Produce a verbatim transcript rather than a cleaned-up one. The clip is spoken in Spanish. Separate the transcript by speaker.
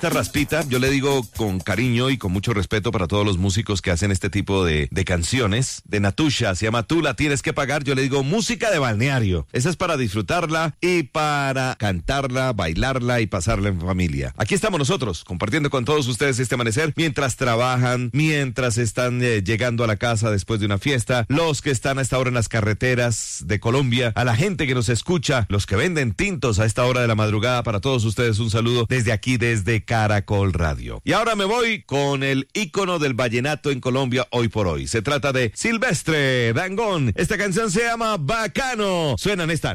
Speaker 1: Esta raspita, yo le digo con cariño y con mucho respeto para todos los músicos que hacen este tipo de, de canciones. De Natusha, se llama Tú la tienes que pagar. Yo le digo música de balneario. Esa es para disfrutarla y para cantarla, bailarla y pasarla en familia. Aquí estamos nosotros, compartiendo con todos ustedes este amanecer, mientras trabajan, mientras están eh, llegando a la casa después de una fiesta, los que están a esta hora en las carreteras de Colombia, a la gente que nos escucha, los que venden tintos a esta hora de la madrugada, para todos ustedes un saludo desde aquí, desde Caracol Radio. Y ahora me voy con el ícono del vallenato en Colombia hoy por hoy. Se trata de Silvestre Dangond. Esta canción se llama Bacano. Suena en esta